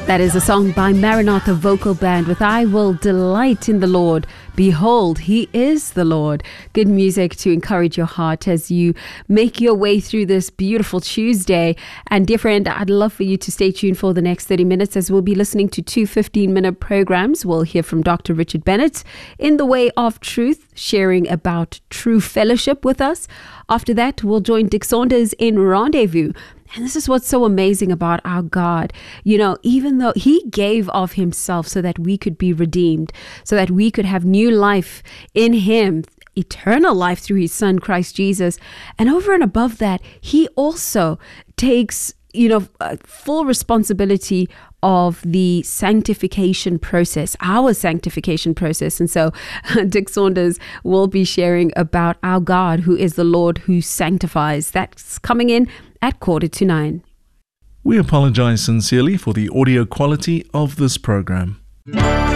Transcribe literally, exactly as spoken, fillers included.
That is a song by Maranatha Vocal Band with I Will Delight in the Lord. Behold, He is the Lord. Good music to encourage your heart as you make your way through this beautiful Tuesday. And dear friend, I'd love for you to stay tuned for the next thirty minutes as we'll be listening to two fifteen-minute programs. We'll hear from Doctor Richard Bennett in the Way of Truth, sharing about true fellowship with us. After that, we'll join Dick Saunders in Rendezvous. And this is what's so amazing about our God. You know, even though He gave of Himself so that we could be redeemed, so that we could have new life in Him, eternal life through His Son, Christ Jesus. And over and above that, He also takes, you know, full responsibility of the sanctification process, our sanctification process. And so Dick Saunders will be sharing about our God, who is the Lord who sanctifies. That's coming in at quarter to nine. We apologize sincerely for the audio quality of this program.